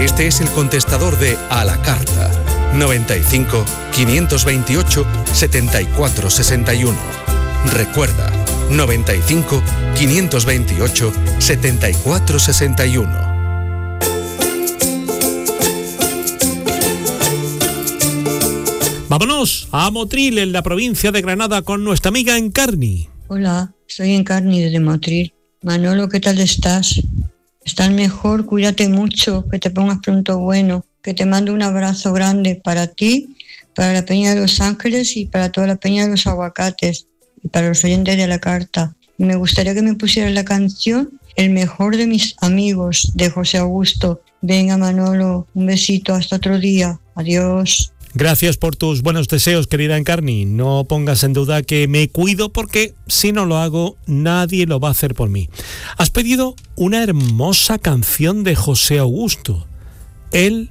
Este es el contestador de A la Carta. 95 528 74 61. Recuerda, 95 528 74 61. Vámonos a Motril, en la provincia de Granada, con nuestra amiga Encarni. Hola, soy Encarni desde Motril. Manolo, ¿qué tal estás? ¿Estás mejor? Cuídate mucho, que te pongas pronto bueno. Que te mando un abrazo grande para ti, para la Peña de los Ángeles y para toda la Peña de los Aguacates y para los oyentes de La Carta. Y me gustaría que me pusieras la canción El mejor de mis amigos, de José Augusto. Venga, Manolo, un besito, hasta otro día. Adiós. Gracias por tus buenos deseos, querida Encarni. No pongas en duda que me cuido, porque si no lo hago, nadie lo va a hacer por mí. Has pedido una hermosa canción de José Augusto. Él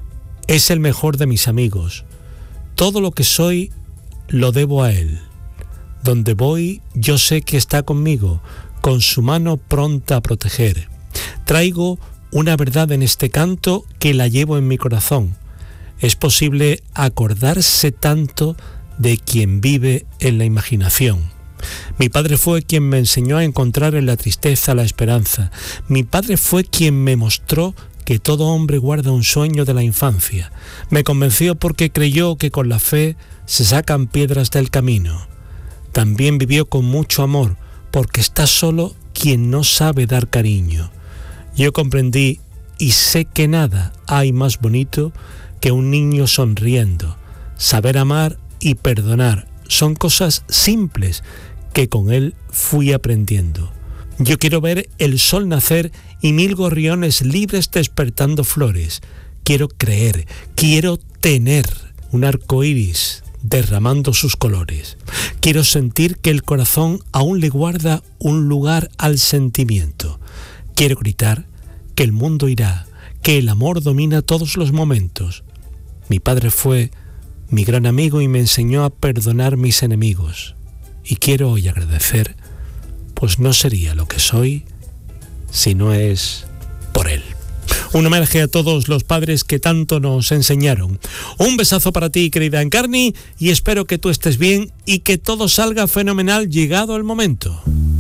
es el mejor de mis amigos. Todo lo que soy lo debo a él. Donde voy, yo sé que está conmigo, con su mano pronta a proteger. Traigo una verdad en este canto que la llevo en mi corazón. Es posible acordarse tanto de quien vive en la imaginación. Mi padre fue quien me enseñó a encontrar en la tristeza la esperanza. Mi padre fue quien me mostró que todo hombre guarda un sueño de la infancia. Me convenció porque creyó que con la fe se sacan piedras del camino. También vivió con mucho amor, porque está solo quien no sabe dar cariño. Yo comprendí y sé que nada hay más bonito que un niño sonriendo. Saber amar y perdonar son cosas simples que con él fui aprendiendo. Yo quiero ver el sol nacer y 1000 gorriones libres despertando flores. Quiero creer, quiero tener un arco iris derramando sus colores. Quiero sentir que el corazón aún le guarda un lugar al sentimiento. Quiero gritar que el mundo irá, que el amor domina todos los momentos. Mi padre fue mi gran amigo y me enseñó a perdonar mis enemigos. Y quiero hoy agradecer, pues no sería lo que soy si no es por él. Un homenaje a todos los padres que tanto nos enseñaron. Un besazo para ti, querida Encarni, y espero que tú estés bien y que todo salga fenomenal llegado el momento.